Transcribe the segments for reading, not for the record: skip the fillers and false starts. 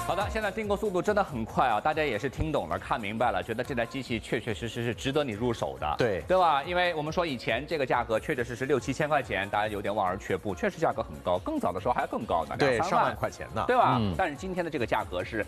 好的，现在订购速度真的很快啊，大家也是听懂了、看明白了，觉得这台机器确确实实是值得你入手的，对吧？因为我们说以前这个价格确确实实6、7千块钱，大家有点望而却步，确实价格很高，更早的时候还更高呢， 对， 2、3 上万块钱呢， 对吧？但是今天的这个价格是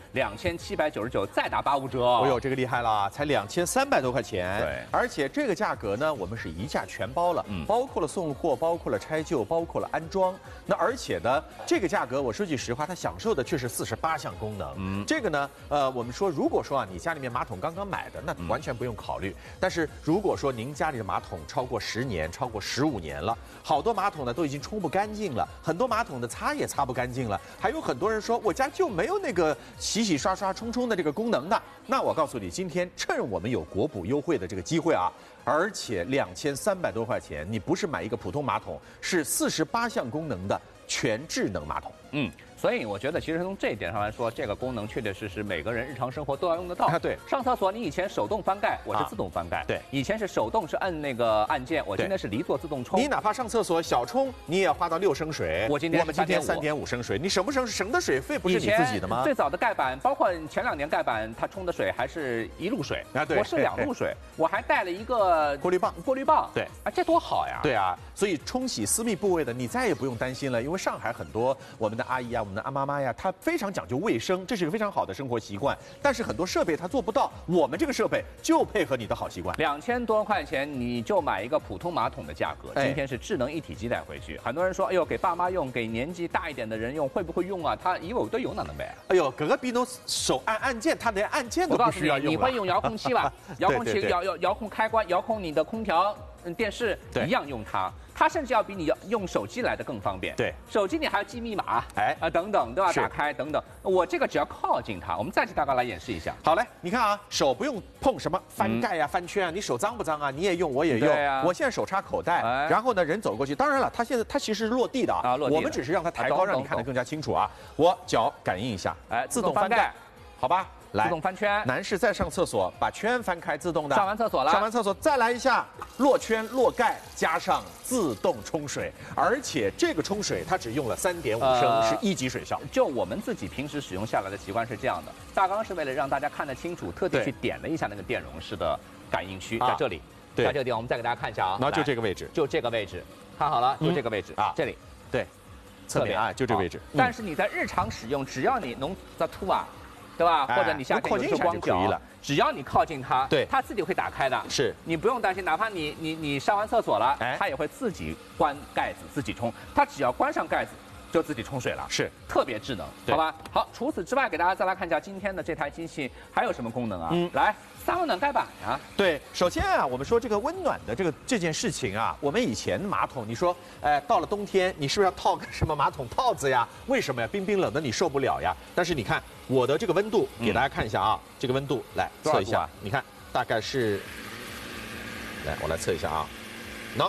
2799，再打85折。 哦呦，这个厉害了，才2300多块钱。 对， 而且这个价格呢，我们是一价全包了，包括了送货，包括了拆旧，包括了安装。那而且呢，这个价格我说句实话，它享受的却是48项功能。这个呢，我们说如果说啊，你家里面马桶刚刚买的，那完全不用考虑。但是如果说您家里的马桶超过10年、超过15年了，好多马桶呢都已经冲不干净了，很多马桶的擦也擦不干净了，还有很多人说我家就没有那个洗洗刷刷冲冲的这个功能的。那我告诉你，今天趁我们有国补优惠的这个机会啊，而且2300多块钱，你不是买一个普通马桶，是48项功能的全智能马桶。 所以我觉得，其实从这一点上来说，这个功能确确实实每个人日常生活都要用得到。 对， 上厕所你以前手动翻盖，我是自动翻盖。 对， 以前是手动是摁那个按键，我今天是离座自动冲。 你哪怕上厕所小冲，你也要花到6升水。我们今天3.5升水，你省不省的水费不是你自己的吗？ 最早的盖板，包括前2年盖板，它冲的水还是1路水啊，对，我是2路水，我还带了一个过滤棒。 对啊，这多好呀！ 对啊，所以冲洗私密部位的，你再也不用担心了，因为上海很多我们的阿姨啊，我们的阿妈妈呀，她非常讲究卫生，这是一个非常好的生活习惯。但是很多设备它做不到，我们这个设备就配合你的好习惯。 2000多块钱你就买一个普通马桶的价格，今天是智能一体机带回去。很多人说，哎呦，给爸妈用，给年纪大一点的人用，会不会用啊？他以为我都有哪能呗？ 哎呦，哥哥比侬手按按键，他连按键都不需要用。 你会用遥控器吧？遥控器遥控开关，遥控你的空调、电视一样用它。它甚至要比你用手机来的更方便。对，手机你还要记密码，等等都要打开等等。我这个只要靠近它，我们再给大家来演示一下。 好嘞，你看啊，手不用碰什么翻盖呀、翻圈啊，你手脏不脏啊？你也用，我也用。我现在手插口袋，然后呢，人走过去。当然了，它其实是落地的啊，我们只是让它抬高，让你看得更加清楚啊。我脚感应一下，自动翻盖，好吧？来， 自动翻圈。 男士在上厕所，把圈翻开，自动的。 上完厕所了， 上完厕所再来一下落圈落盖，加上自动冲水，而且这个冲水它只用了3.5升，是1级水效。 就我们自己平时使用下来的习惯是这样的，大纲是为了让大家看得清楚，特地去点了一下那个电容式的感应区，在这里，在这个地方，我们再给大家看一下啊。 然后就这个位置， 就这个位置，看好了，就这个位置啊，这里， 对，侧面啊，就这个位置。 但是你在日常使用，只要你能在吐啊。对吧？或者你夏天有时光脚，只要你靠近它，对，它自己会打开的。是，你不用担心，哪怕你上完厕所了，它也会自己关盖子，自己冲。它只要关上盖子，就自己冲水了。是，特别智能，好吧？好，除此之外，给大家再来看一下今天的这台机器还有什么功能啊？来。3温暖盖板呀，对， 首先啊，我们说这个温暖的这件事情啊，我们以前马桶，你说，到了冬天，你是不是要套个什么马桶套子呀？为什么呀？冰冰冷的你受不了呀。但是你看我的这个温度，给大家看一下啊，这个温度来测一下，你看大概是，来我来测一下啊，能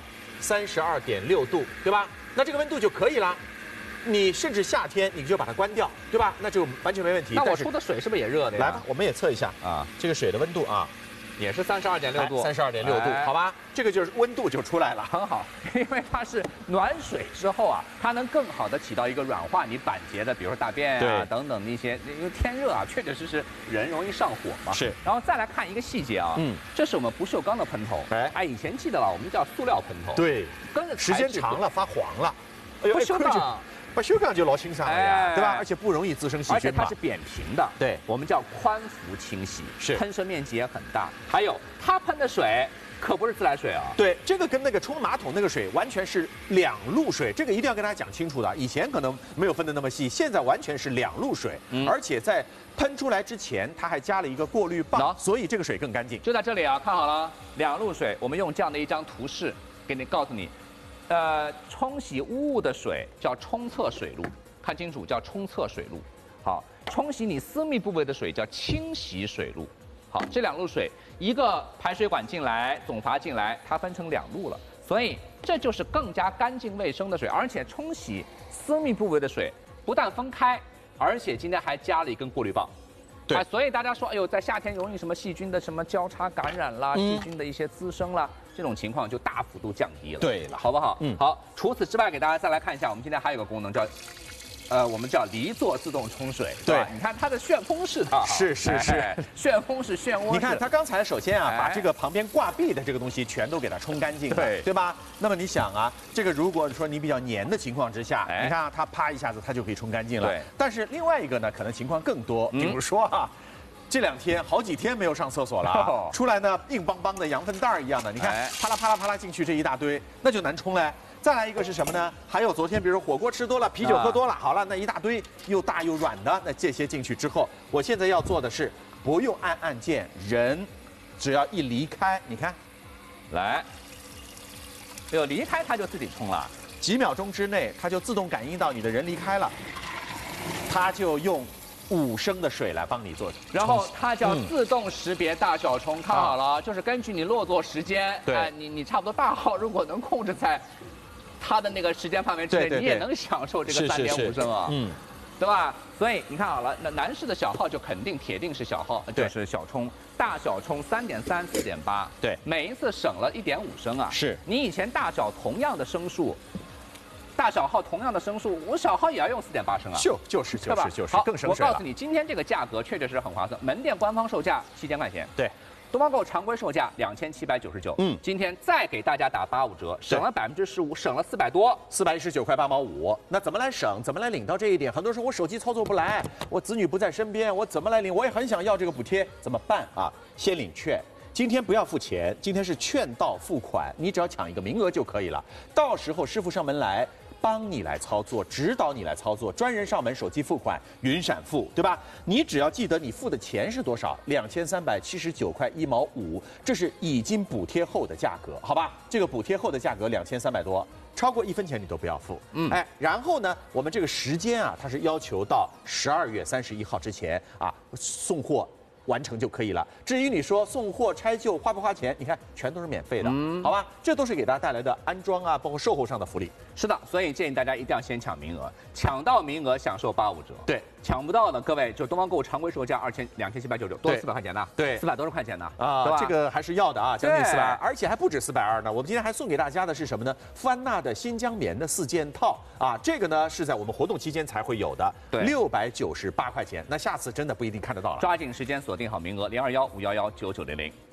32.6度，对吧？那这个温度就可以了。你甚至夏天你就把它关掉，对吧？那就完全没问题。 那我出的水是不是也热的呀？ 来吧，我们也测一下啊，这个水的温度啊， 也是32.6度 ，32.6度，好吧？这个就是温度就出来了， 很好，因为它是暖水之后啊，它能更好的起到一个软化你板结的，比如说大便啊等等的一些，因为天热啊，确确实实人容易上火嘛。是。然后再来看一个细节啊，这是我们不锈钢的喷头，以前记得了，我们叫塑料喷头。对，跟时间长了发黄了，哎呦， 不锈钢。 不锈钢就老清爽了呀，对吧？而且不容易滋生细菌嘛。 而且它是扁平的，对，我们叫宽幅清洗，是喷射面积也很大。还有它喷的水可不是自来水啊， 对，这个跟那个冲马桶那个水完全是2路水，这个一定要跟大家讲清楚的。以前可能没有分得那么细，现在完全是2路水，而且在喷出来之前，它还加了一个过滤棒，所以这个水更干净。 就在这里啊，看好了，2路水，我们用这样的一张图示给你告诉你。冲洗污物的水叫冲厕水路，看清楚，叫冲厕水路。好，冲洗你私密部位的水叫清洗水路。好，这2路水，一个排水管进来，总阀进来，它分成2路了，所以这就是更加干净卫生的水。而且冲洗私密部位的水不但分开，而且今天还加了一根过滤棒。对，所以大家说，哎呦，在夏天容易什么细菌的什么交叉感染啦，细菌的一些滋生啦，这种情况就大幅度降低了。对了，好不好？好。除此之外，给大家再来看一下，我们今天还有个功能叫我们叫离座自动冲水， 对吧？你看它的旋风式的， 是， 旋风式漩涡式。 你看它刚才首先啊，把这个旁边挂壁的这个东西全都给它冲干净了，对吧？那么你想啊，这个如果说你比较黏的情况之下，你看它啪一下子它就可以冲干净了。对。但是另外一个呢，可能情况更多，比如说啊。这2天好几天没有上厕所了，出来呢硬邦邦的羊粪蛋儿一样的，你看啪啦啪啦啪啦进去这一大堆，那就难冲嘞。再来一个是什么呢？还有昨天比如火锅吃多了，啤酒喝多了，好了，那一大堆又大又软的，那这些进去之后，我现在要做的是不用按按键，人只要一离开，你看， 来，有离开它就自己冲了， 几秒钟之内它就自动感应到你的人离开了，它就用5升的水来帮你做， 然后它叫自动识别大小冲，看好了，就是根据你落座时间， 对， 你差不多大号如果能控制在它的那个时间范围之内，你也能享受这个3.5升啊，对吧？所以你看好了，那男士的小号就肯定铁定是小号，就是小冲，大小冲3.3、4.8， 对， 每一次省了1.5升啊， 是你以前大小同样的升数。大小号同样的升数，我小号也要用4.8升啊， 就是好， 更省水了。 我告诉你，今天这个价格确实是很划算，门店官方售价7000块钱， 对， 东方购常规售价2799，今天再给大家打85折，省了15%，省了400多 ，419块8毛5。那怎么来省？怎么来领到这一点？很多人说我手机操作不来，我子女不在身边，我怎么来领？我也很想要这个补贴，怎么办啊？先领券。今天不要付钱，今天是券到付款，你只要抢一个名额就可以了。到时候师傅上门来帮你来操作，指导你来操作，专人上门手机付款，云闪付，对吧？你只要记得你付的钱是多少，2379块1毛5，这是已经补贴后的价格，好吧？这个补贴后的价格2300多，超过1分钱你都不要付。然后呢，我们这个时间啊，它是要求到12月31号之前啊送货。完成就可以了。至于你说送货拆旧花不花钱，你看全都是免费的，好吧？这都是给大家带来的安装啊，包括售后上的福利。 是的，所以建议大家一定要先抢名额，抢到名额享受85折。 对， 抢不到的各位就东方购常规售价2799，多400块钱呢。 对 ，400多少块钱呢？ 啊， 对吧？ 这个还是要的啊，将近420，而且还不止420呢。我们今天还送给大家的是什么呢？富安娜的新疆棉的4件套啊，这个呢是在我们活动期间才会有的，对，698块钱。那下次真的不一定看得到了， 抓紧时间锁定好名额，021-511-9900。